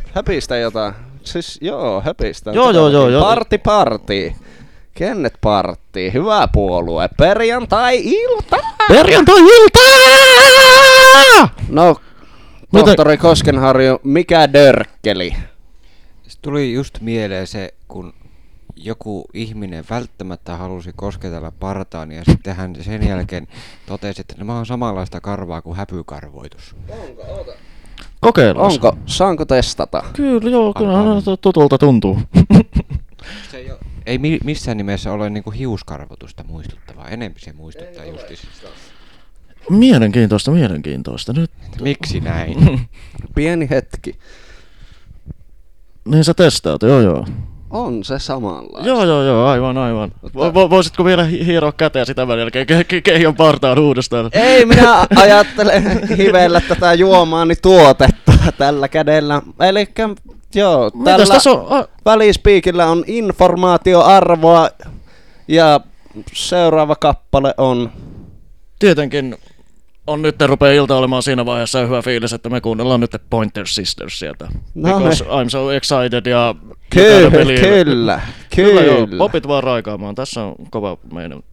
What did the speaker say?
Höpistä jotain. Siis joo, höpistä. Joo. Party. Kennet Party, hyvä puolue. Perjantai-ilta! No, tohtori Koskenharju, mikä dörkkeli? Tuli just mieleen se, kun joku ihminen välttämättä halusi kosketella partaani ja sitten hän sen jälkeen totesi, että nämä on samanlaista karvaa kuin häpykarvoitus. Onko? Oota. Kokeillaan. Onko? Saanko testata? Kyllä, joo, kyllä tutulta tuntuu. Se ei missään nimessä ole niinku hiuskarvotusta muistuttavaa, enempi se muistuttaa justiis. Mielenkiintoista. Nyt. Miksi näin? Pieni hetki. Niin sä testaat, joo. On se samanlaista. Joo, aivan. Voisitko vielä hieroa käteen sitä välillä, keijon partaan uudestaan? Ei, minä ajattelen hivellä tätä juomaani tuotetta tällä kädellä. Elikkä joo, tällä välispiikillä on informaatioarvoa ja seuraava kappale on... Tietenkin on nyt rupeaa ilta olemaan siinä vaiheessa hyvä fiilis, että me kuunnellaan nyt Pointer Sisters sieltä. No Because I'm so excited ja... Kyllä. Joo, popit vaan raikaamaan. Tässä on kova meidän